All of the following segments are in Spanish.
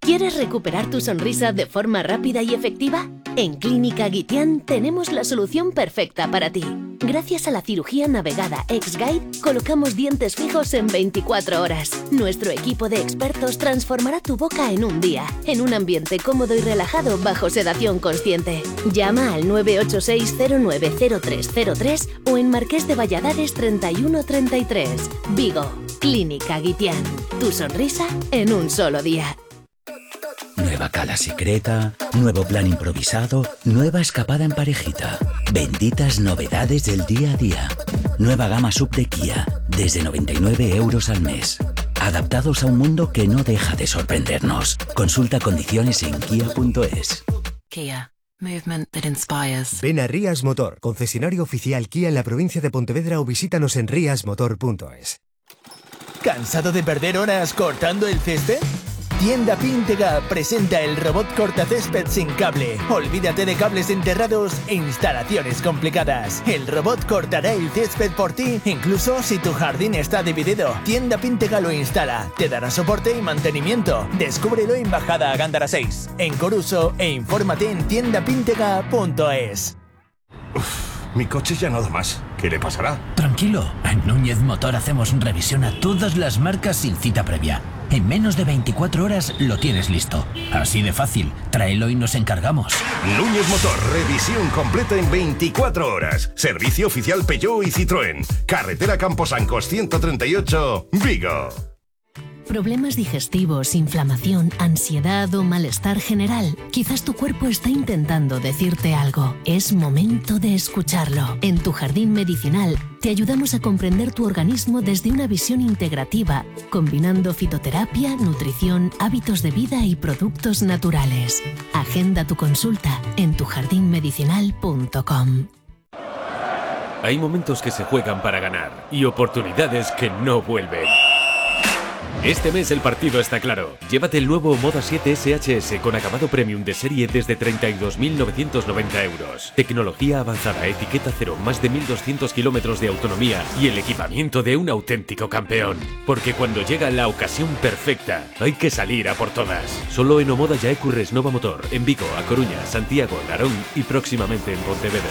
¿Quieres recuperar tu sonrisa de forma rápida y efectiva? En Clínica Guitián tenemos la solución perfecta para ti. Gracias a la cirugía navegada X-Guide, colocamos dientes fijos en 24 horas. Nuestro equipo de expertos transformará tu boca en un día, en un ambiente cómodo y relajado bajo sedación consciente. Llama al 986090303 o en Marqués de Valladares 3133. Vigo, Clínica Guitián. Tu sonrisa en un solo día. Nueva cala secreta, nuevo plan improvisado, nueva escapada en parejita. Benditas novedades del día a día. Nueva gama sub de Kia, desde 99 € al mes. Adaptados a un mundo que no deja de sorprendernos. Consulta condiciones en kia.es. Kia. Movement that inspires. Ven a Rías Motor, concesionario oficial Kia en la provincia de Pontevedra, o visítanos en riasmotor.es. ¿Cansado de perder horas cortando el césped? Tienda Píntega presenta el robot cortacésped sin cable. Olvídate de cables enterrados e instalaciones complicadas. El robot cortará el césped por ti, incluso si tu jardín está dividido. Tienda Píntega lo instala, te dará soporte y mantenimiento. Descúbrelo en Bajada a Gándara 6, en Coruso, e infórmate en tiendapíntega.es. Mi coche ya no da más. ¿Qué le pasará? Tranquilo, en Núñez Motor hacemos revisión a todas las marcas sin cita previa. En menos de 24 horas lo tienes listo. Así de fácil, tráelo y nos encargamos. Núñez Motor, revisión completa en 24 horas. Servicio oficial Peugeot y Citroën. Carretera Camposancos 138, Vigo. ¿Problemas digestivos, inflamación, ansiedad o malestar general? Quizás tu cuerpo está intentando decirte algo. Es momento de escucharlo. En Tu Jardín Medicinal te ayudamos a comprender tu organismo desde una visión integrativa, combinando fitoterapia, nutrición, hábitos de vida y productos naturales. Agenda tu consulta en tujardinmedicinal.com. Hay momentos que se juegan para ganar y oportunidades que no vuelven. Este mes el partido está claro. Llévate el nuevo Moda 7 SHS con acabado premium de serie desde 32.990 €. Tecnología avanzada, etiqueta cero, más de 1.200 kilómetros de autonomía y el equipamiento de un auténtico campeón. Porque cuando llega la ocasión perfecta, hay que salir a por todas. Solo en Omoda Yaecurres Nova Motor, en Vigo, A Coruña, Santiago, Narón y próximamente en Pontevedra.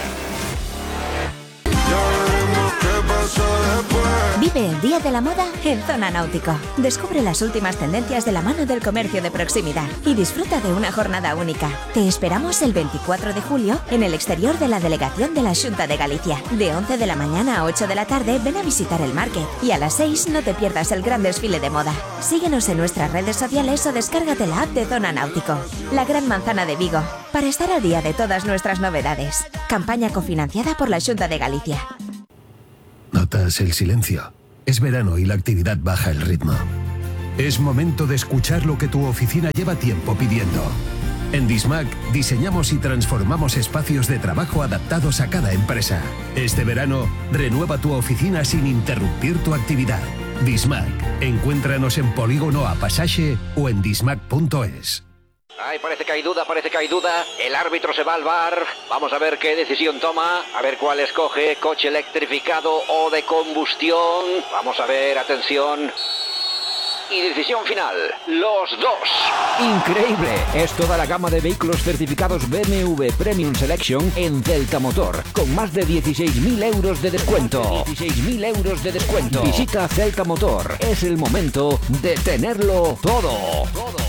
Vive el Día de la Moda en Zona Náutico. Descubre las últimas tendencias de la mano del comercio de proximidad y disfruta de una jornada única. Te esperamos el 24 de julio en el exterior de la delegación de la Xunta de Galicia. De 11 de la mañana a 8 de la tarde ven a visitar el market y a las 6 no te pierdas el gran desfile de moda. Síguenos en nuestras redes sociales o descárgate la app de Zona Náutico. La Gran Manzana de Vigo, para estar al día de todas nuestras novedades. Campaña cofinanciada por la Xunta de Galicia. ¿Notas el silencio? Es verano y la actividad baja el ritmo. Es momento de escuchar lo que tu oficina lleva tiempo pidiendo. En Dismac diseñamos y transformamos espacios de trabajo adaptados a cada empresa. Este verano, renueva tu oficina sin interrumpir tu actividad. Dismac. Encuéntranos en Polígono A Pasaje o en dismac.es. Ay, parece que hay duda. El árbitro se va al VAR. Vamos a ver qué decisión toma. A ver cuál escoge. Coche electrificado o de combustión. Vamos a ver, atención. Y decisión final. Los dos. Increíble. Es toda la gama de vehículos certificados BMW Premium Selection en Celta Motor. Con más de 16.000 € de descuento. 16.000 € de descuento. Visita Celta Motor. Es el momento de tenerlo todo.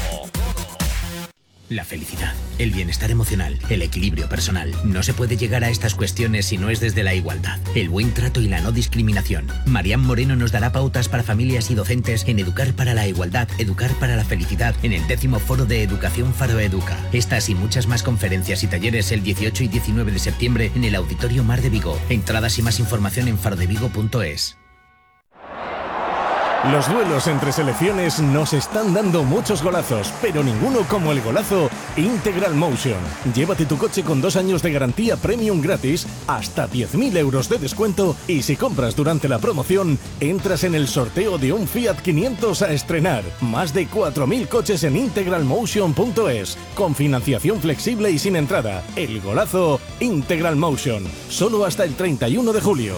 La felicidad, el bienestar emocional, el equilibrio personal. No se puede llegar a estas cuestiones si no es desde la igualdad, el buen trato y la no discriminación. Marian Moreno nos dará pautas para familias y docentes en Educar para la Igualdad, Educar para la Felicidad en el 10º Foro de Educación Faro Educa. Estas y muchas más conferencias y talleres el 18 y 19 de septiembre en el Auditorio Mar de Vigo. Entradas y más información en farodevigo.es. Los duelos entre selecciones nos están dando muchos golazos, pero ninguno como el golazo Integral Motion. Llévate tu coche con 2 años de garantía premium gratis, hasta 10.000 € de descuento, y si compras durante la promoción, entras en el sorteo de un Fiat 500 a estrenar. Más de 4.000 coches en integralmotion.es, con financiación flexible y sin entrada. El golazo Integral Motion, solo hasta el 31 de julio.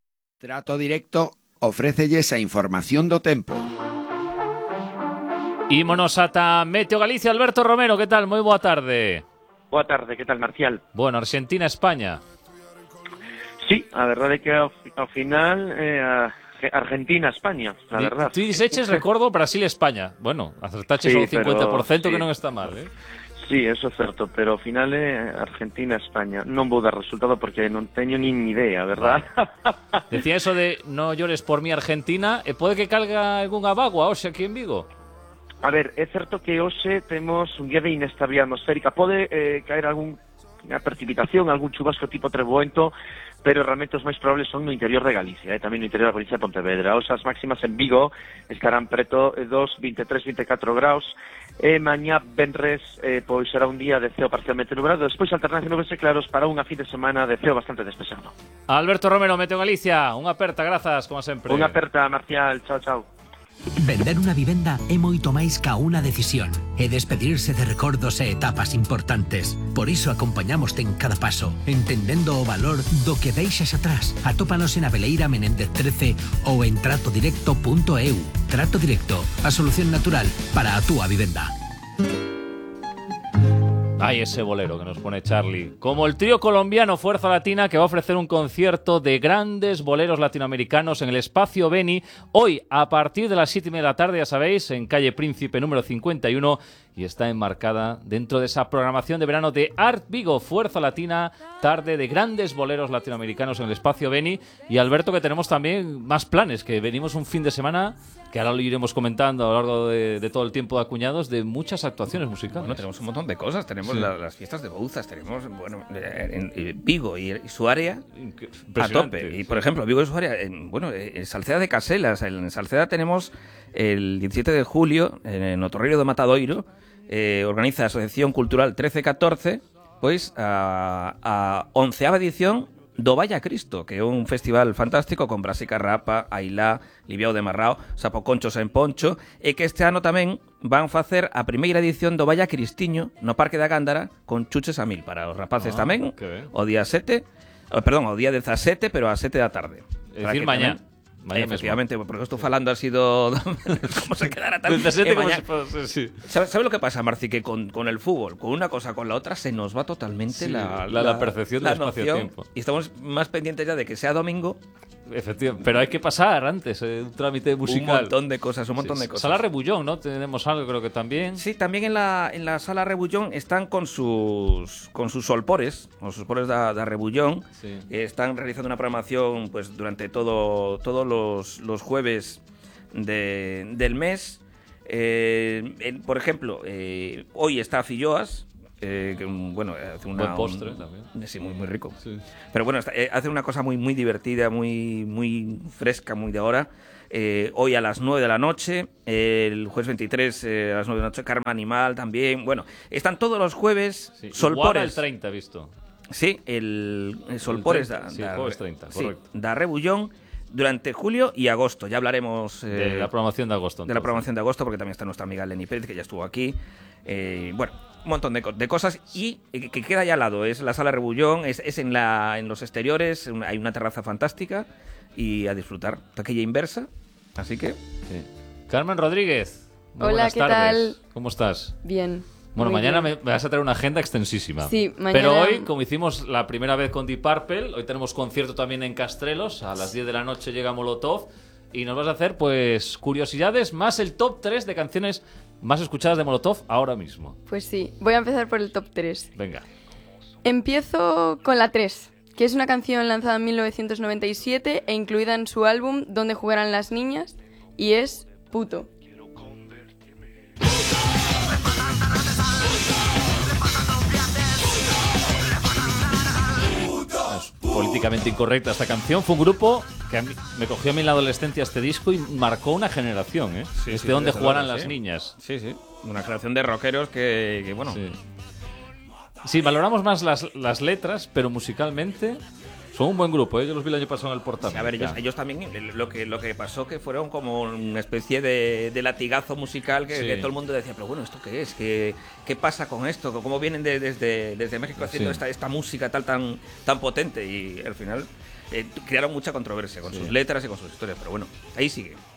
Trato Directo ofrécelles a información do tempo. Ímonos ata Meteo Galicia. Alberto Romero, que tal? Moi boa tarde. Boa tarde, que tal, Marcial? Bueno, Argentina-España. Sí, a verdade é que ao final Argentina-España, a verdade. Ti dixeches, recordo, Brasil-España. Bueno, acertaches sí, ao 50%, pero, que non está mal, Sí, eso é certo, pero ao final é Argentina-España. Non vou dar resultado porque non teño nin idea, verdad? Decía eso de no llores por mí, Argentina, e pode que calga algunha bagua hoxe aquí en Vigo? A ver, é certo que hoxe temos un día de inestabilidade atmosférica. Pode caer algunha precipitación, algún chubasco tipo treboento, pero realmente os máis probables son no interior de Galicia, tamén no interior da provincia de Pontevedra. Hoxe as máximas en Vigo estarán preto dos 23-24 graus, e mañá venres pois será un día de ceo parcialmente nublado, despois alternancia nubes e claros para unha fin de semana de ceo bastante despexado. Alberto Romero, Meteo Galicia, unha aperta, grazas, como sempre. Unha aperta, Marcial, chao, chao. Vender unha vivenda é moito máis ca unha decisión. É despedirse de recordos e etapas importantes. Por iso acompañamoste en cada paso, entendendo o valor do que deixas atrás. Atópanos en Abeleira Menéndez 13 ou en tratodirecto.eu. Trato Directo, a solución natural para a túa vivenda. Ay, ese bolero que nos pone Charlie. Como el trío colombiano Fuerza Latina, que va a ofrecer un concierto de grandes boleros latinoamericanos en el Espacio Beni, hoy a partir de las 7:30 de la tarde, ya sabéis, en calle Príncipe número 51, y está enmarcada dentro de esa programación de verano de Art Vigo. Fuerza Latina, tarde de grandes boleros latinoamericanos en el Espacio Beni. Y Alberto, que tenemos también más planes, que venimos un fin de semana, que ahora lo iremos comentando a lo largo de todo el tiempo de Acuñados, de muchas actuaciones musicales. Bueno, tenemos un montón de cosas. Tenemos las fiestas de Bouzas, tenemos en Vigo y su área a tope. Y por ejemplo, Vigo y su área, en Salceda de Caselas, en Salceda tenemos el 17 de julio, en Otorreiro de Matadoiro, organiza a Asociación Cultural 1314, pois a 11ª edición do Vaya Cristo, que é un festival fantástico con Brasica Rapa, Ailá, Libiao de Marrao, Sapoconchos en Poncho, e que este ano tamén van facer a primeira edición do Vaya Cristiño no Parque da Gándara con chuches a 1000 para os rapaces tamén, o día 7, o día 17, pero a 7 da tarde. É dicir, mañá. Efectivamente, porque estou falando así como se quedara tal. ¿Sabes lo que pasa, Marci? Que con el fútbol, con una cosa, con la otra, se nos va totalmente la percepción del espacio-tiempo. Y estamos más pendientes ya de que sea domingo. Efectivamente, pero hay que pasar antes un trámite musical. Un montón de cosas. Sala Rebullón, ¿no? Tenemos algo, creo que también. Sí, también en la Sala Rebullón están con sus solpores, da Rebullón. Sí. Están realizando una programación pues durante todos los jueves del mes. Por ejemplo, hoy está Filloas. Que hace buen postre también. Sí, muy rico. Sí. Pero bueno, hace una cosa muy divertida, muy fresca, muy de ahora. Hoy a las 9 de la noche, el jueves 23 a las 9 de la noche, Karma Animal también. Bueno, están todos los jueves. Sí. Solpores. El 30, visto. Sí, el Solpores jueves 30, correcto. Da Rebullón durante julio y agosto. Ya hablaremos de la programación de agosto. De la programación de agosto, porque también está nuestra amiga Lenny Pérez, que ya estuvo aquí. Un montón de cosas, y que queda ya al lado. Es la Sala Rebullón, es en los exteriores, hay una terraza fantástica, y a disfrutar. Taquilla inversa, así que... Sí. Carmen Rodríguez, hola, ¿qué tal? ¿Cómo estás? Bien. Bueno, mañana me vas a traer una agenda extensísima. Sí, mañana... Pero hoy, como hicimos la primera vez con Deep Purple, hoy tenemos concierto también en Castrelos, a las 10 de la noche llega Molotov, y nos vas a hacer, pues, curiosidades, más el top 3 de canciones más escuchadas de Molotov ahora mismo. Pues sí, voy a empezar por el top 3. Venga. Empiezo con la 3, que es una canción lanzada en 1997 e incluida en su álbum Donde jugarán las niñas, y es Puto. Políticamente incorrecta esta canción. Fue un grupo que me cogió a mí en la adolescencia este disco y marcó una generación, ¿eh? Sí, donde jugaran las niñas. Sí. Una generación de rockeros que bueno... Sí, valoramos más las letras, pero musicalmente son un buen grupo, ¿eh? Yo los vi el año pasado en el Portal. Sí, a ver, ellos también, lo que pasó que fueron como una especie de latigazo musical que todo el mundo decía, pero bueno, ¿esto qué es? ¿Qué pasa con esto? ¿Cómo vienen desde México haciendo esta música tan potente? Y al final crearon mucha controversia con sus letras y con sus historias, pero bueno, ahí sigue.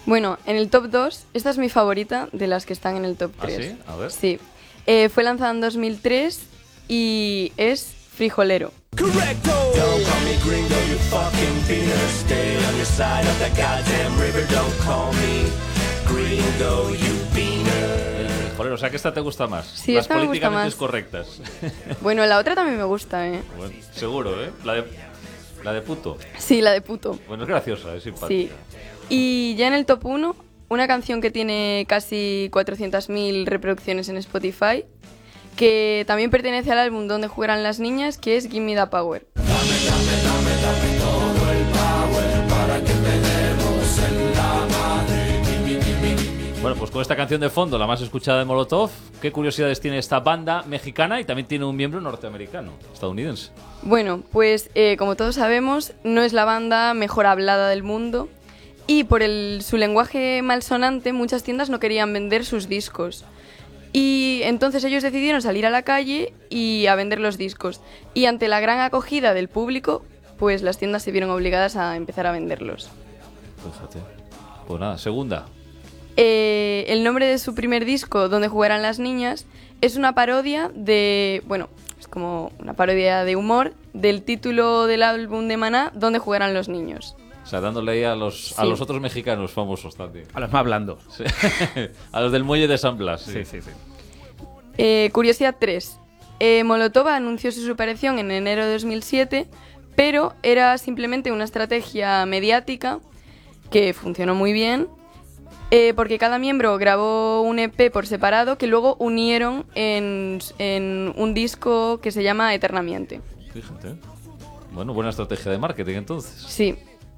Bueno, en el top 2, esta es mi favorita de las que están en el top 3. ¿Ah, sí? A ver. Sí. Fue lanzada en 2003 y es Frijolero. Correcto. Don't call me gringo, you fucking beaner. Stay on your side of the goddamn river. Don't call me gringo, you beaner. Joder, o sea que esta te gusta más. Sí, las esta me gusta políticamente más. correctas. Bueno, la otra también me gusta, ¿eh? Bueno, seguro, ¿eh? La de puto. Sí, la de puto. Bueno, es graciosa, es simpática. Sí. Y ya en el top 1, una canción que tiene casi 400.000 reproducciones en Spotify, que también pertenece al álbum Donde jugarán las niñas, que es Give Me the Power. Dame todo el power para que me demos en la madre. Bueno, pues con esta canción de fondo, la más escuchada de Molotov, ¿qué curiosidades tiene esta banda mexicana y también tiene un miembro norteamericano, estadounidense? Bueno, pues como todos sabemos, no es la banda mejor hablada del mundo y por su lenguaje malsonante muchas tiendas no querían vender sus discos. Y entonces ellos decidieron salir a la calle y a vender los discos. Y ante la gran acogida del público, pues las tiendas se vieron obligadas a empezar a venderlos. Fíjate. Pues nada, segunda. El nombre de su primer disco, Donde jugarán las niñas, es una parodia de... Bueno, es como una parodia de humor del título del álbum de Maná, Donde jugarán los niños. O sea, dándole ahí a los otros mexicanos famosos también. A los más blandos. Sí. A los del muelle de San Blas. Sí, sí, sí. Curiosidad 3. Molotov anunció su separación en enero de 2007, pero era simplemente una estrategia mediática que funcionó muy bien, porque cada miembro grabó un EP por separado que luego unieron en un disco que se llama Eternamente. Fíjate. Bueno, buena estrategia de marketing entonces. Sí.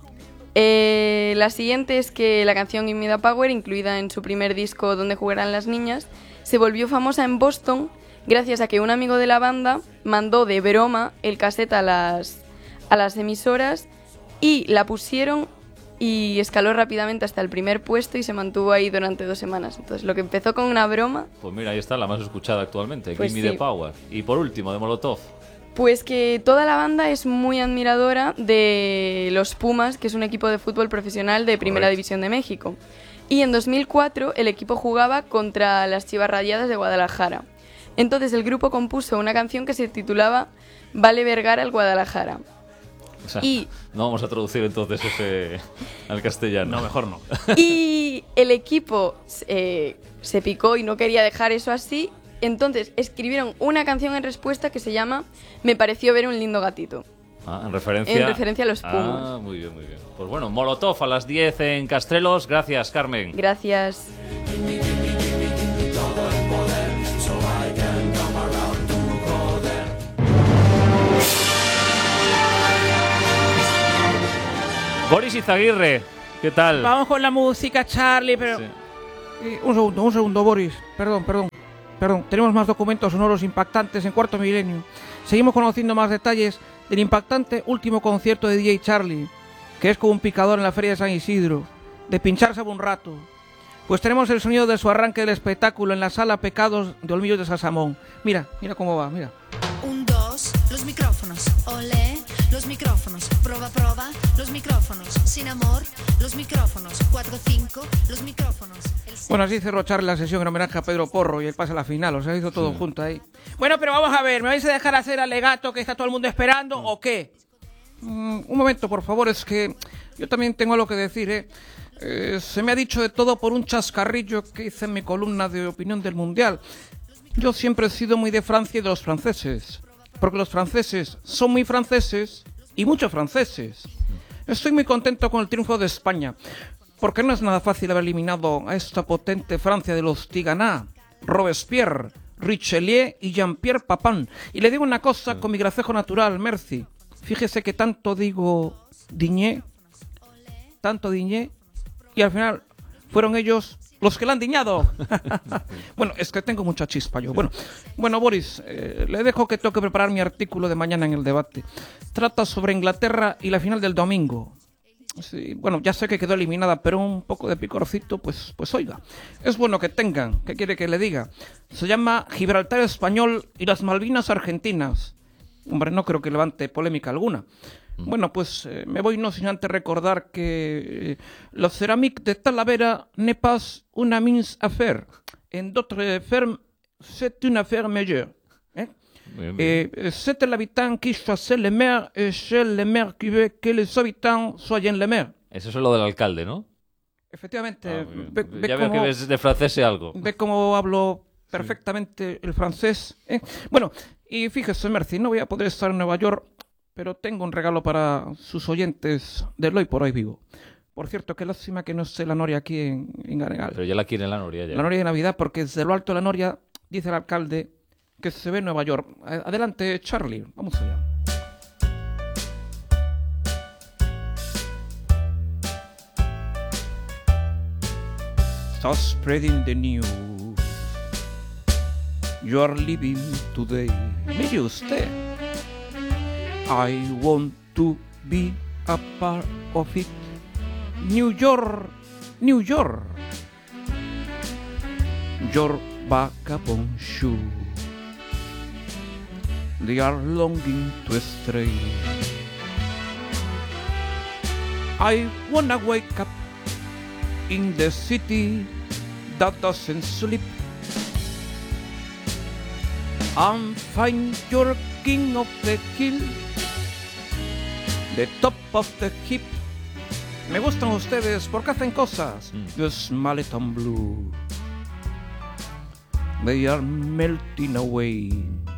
La siguiente es que la canción Give Me the Power, incluida en su primer disco Donde jugarán las niñas, se volvió famosa en Boston gracias a que un amigo de la banda mandó de broma el cassette a las emisoras y la pusieron y escaló rápidamente hasta el primer puesto y se mantuvo ahí durante 2 semanas. Entonces lo que empezó con una broma... Pues mira, ahí está la más escuchada actualmente, pues Give Me sí. the Power. Y por último, de Molotov. Pues que toda la banda es muy admiradora de los Pumas, que es un equipo de fútbol profesional de Primera Correcto. División de México. Y en 2004 el equipo jugaba contra las Chivas Rayadas de Guadalajara. Entonces el grupo compuso una canción que se titulaba Vale Vergara al Guadalajara. O sea, Y- no vamos a traducir entonces ese al castellano. No, mejor no. Y el equipo se picó y no quería dejar eso así. Entonces escribieron una canción en respuesta que se llama Me pareció ver un lindo gatito. Ah, en referencia... En referencia a los Pumas. Ah, muy bien, muy bien. Pues bueno, Molotov a las 10 en Castrelos. Gracias, Carmen. Gracias. Boris Izaguirre, ¿qué tal? Vamos con la música, Charlie, pero... Sí. Un segundo, Boris. Perdón. Tenemos más documentos sonoros impactantes en Cuarto Milenio. Seguimos conociendo más detalles del impactante último concierto de DJ Charlie, que es como un picador en la Feria de San Isidro, de pincharse un rato. Pues tenemos el sonido de su arranque del espectáculo en la sala Pecados de Olmillos de Sasamón. Mira cómo va, mira. 1, 2, los micrófonos, olé, los micrófonos, prueba, los micrófonos, sin amor, los micrófonos, 4, 5, los micrófonos. Bueno, así cerró Charlie la sesión en homenaje a Pedro Porro y el pase a la final, o sea, hizo todo junto ahí. Bueno, pero vamos a ver, ¿me vais a dejar hacer alegato que está todo el mundo esperando o qué? Un momento, por favor, es que yo también tengo algo que decir, se me ha dicho de todo por un chascarrillo que hice en mi columna de opinión del Mundial. Yo siempre he sido muy de Francia y de los franceses, porque los franceses son muy franceses y muchos franceses. Estoy muy contento con el triunfo de España, porque no es nada fácil haber eliminado a esta potente Francia de los Tigana, Robespierre, Richelieu y Jean-Pierre Papin. Y le digo una cosa con mi gracejo natural, Merci. Fíjese que tanto digo Digné, y al final fueron ellos los que la han diñado. Bueno, es que tengo mucha chispa yo. Bueno, Boris, le dejo que tengo que preparar mi artículo de mañana en El Debate. Trata sobre Inglaterra y la final del domingo. Sí, bueno, ya sé que quedó eliminada, pero un poco de picorcito, pues oiga. Es bueno que tengan, ¿qué quiere que le diga? Se llama Gibraltar Español y las Malvinas Argentinas. Hombre, no creo que levante polémica alguna. Bueno, pues me voy no sin antes recordar que la céramique de Talavera n'est pas una mince affaire. En d'autres fermes, c'est une affaire meilleure. C'est l'habitant qui choisit le maire et c'est le maire qui veut que les habitants soient le maire. Eso es lo del alcalde, ¿no? Efectivamente. Ya veo que ves de francés algo. Ve cómo hablo perfectamente el francés. Bueno, y fíjese, Mercy, no voy a poder estar en Nueva York, pero tengo un regalo para sus oyentes del Hoy por Hoy Vivo. Por cierto, qué lástima que no esté la Noria aquí en Arenal. Pero ya la quiere la Noria. Ya. La Noria de Navidad, porque desde lo alto de la Noria, dice el alcalde, que se ve en Nueva York. Adelante, Charlie, vamos allá. Start spreading the news. You are living today. Mire usted. I want to be a part of it. New York, New York. Your vagabond shoe. They are longing to stray. I wanna wake up in the city that doesn't sleep and find your king of the hill, the top of the heap. Me gustan ustedes porque hacen cosas. You smell it on blue. They are melting away.